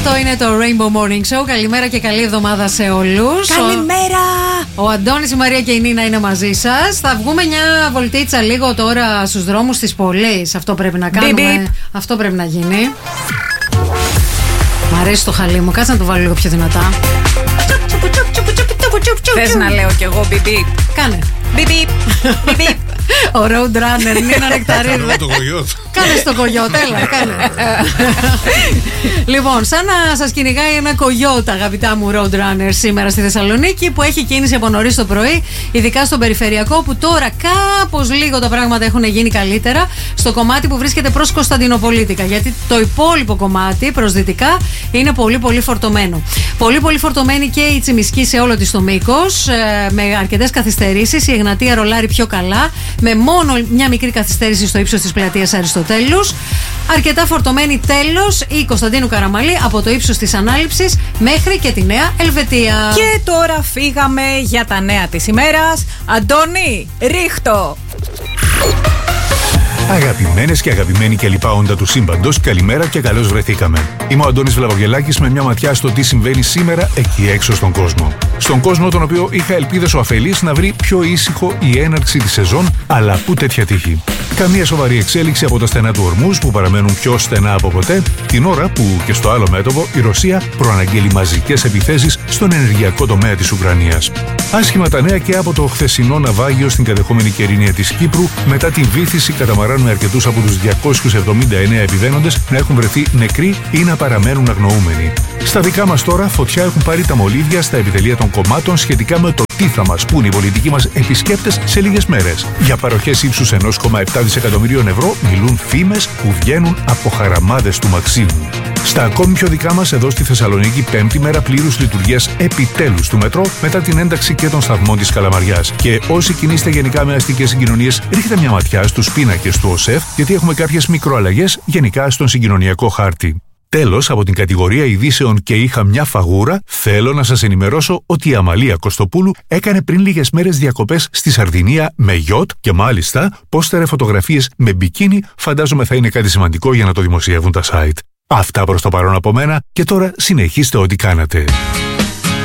Αυτό είναι το Rainbow Morning Show. Καλημέρα και καλή εβδομάδα σε όλους. Καλημέρα! Ο Αντώνης, η Μαρία και η Νίνα είναι μαζί σας. Θα βγούμε μια βολτίτσα λίγο τώρα στους δρόμους της πόλης. Αυτό πρέπει να κάνουμε. Αυτό πρέπει να γίνει. Μ' αρέσει το χαλί μου. Κάτσε να το βάλω λίγο πιο δυνατά. Θες να λέω κι εγώ μπιμπι? Κάνε. Μπιμπι. Μπιμπι. Ο Road Runner είναι Νεκταρίδου. Κάνε στο κογιότ, έλα, κάνε. Λοιπόν, σαν να σας κυνηγάει ένα κογιότ, αγαπητά μου Road Runner, σήμερα στη Θεσσαλονίκη, που έχει κίνηση από νωρίς το πρωί, ειδικά στον περιφερειακό, που τώρα κάπως λίγο τα πράγματα έχουν γίνει καλύτερα, στο κομμάτι που βρίσκεται προς Κωνσταντινοπολίτικα. Γιατί το υπόλοιπο κομμάτι, προς δυτικά, είναι πολύ πολύ φορτωμένο. Πολύ πολύ φορτωμένη και η Τσιμισκή σε όλο της το μήκος, με αρκετές καθυστερήσεις. Η Εγνατία ρολάρει πιο καλά, με μόνο μια μικρή καθυστέρηση στο ύψος της πλατείας Αριστοτέλους. Αρκετά φορτωμένη τέλος η Κωνσταντίνου Καραμαλή από το ύψος της Ανάληψης μέχρι και τη Νέα Ελβετία. Και τώρα φύγαμε για τα νέα της ημέρας. Αντώνη, ρίχτω! Αγαπημένες και αγαπημένοι και λοιπά όντα του σύμπαντος, καλημέρα και καλώς βρεθήκαμε. Είμαι ο Αντώνης Βλαβογελάκης με μια ματιά στο τι συμβαίνει σήμερα εκεί έξω στον κόσμο. Στον κόσμο τον οποίο είχα ελπίδες ο αφελής να βρει πιο ήσυχο η έναρξη της σεζόν, αλλά πού τέτοια τύχη. Καμία σοβαρή εξέλιξη από τα στενά του Ορμούζ που παραμένουν πιο στενά από ποτέ, την ώρα που και στο άλλο μέτωπο η Ρωσία προαναγγέλει μαζικές επιθέσεις στον ενεργειακό τομέα της Ουκρανίας. Άσχημα τα νέα και από το χθεσινό ναυάγιο στην κατεχόμενη Κερίνια της Κύπρου μετά την βύθιση καταμαράν με αρκετούς από τους 279 επιβαίνοντες να έχουν βρεθεί νεκροί ή να παραμένουν αγνοούμενοι. Στα δικά μας τώρα, φωτιά έχουν πάρει τα μολύβια στα επιτελεία των κομμάτων σχετικά με το τι θα μας πούν οι πολιτικοί μας επισκέπτες σε λίγες μέρες. Για παροχές ύψους 1,7 δισεκατομμυρίων ευρώ μιλούν φήμες που βγαίνουν από χαραμάδες του Μαξίμου. Στα ακόμη πιο δικά μας, εδώ στη Θεσσαλονίκη, πέμπτη μέρα πλήρους λειτουργίας επιτέλους του μετρό μετά την ένταξη και των σταθμών της Καλαμαριάς. Και όσοι κινείστε γενικά με αστικές συγκοινωνίες, ρίχτε μια ματιά στους πίνακες του ΟΣΕΦ, γιατί έχουμε κάποιες μικροαλλαγές γενικά στον συγκοινωνιακό χάρτη. Τέλος, από την κατηγορία ειδήσεων και είχα μια φαγούρα, θέλω να σας ενημερώσω ότι η Αμαλία Κωστοπούλου έκανε πριν λίγες μέρες διακοπές στη Σαρδινία με γιότ και μάλιστα πόστερε φωτογραφίες με μπικίνι, φαντάζομαι θα είναι κάτι σημαντικό για να το δημοσιεύουν τα site. Αυτά προς το παρόν από μένα και τώρα συνεχίστε ό,τι κάνατε.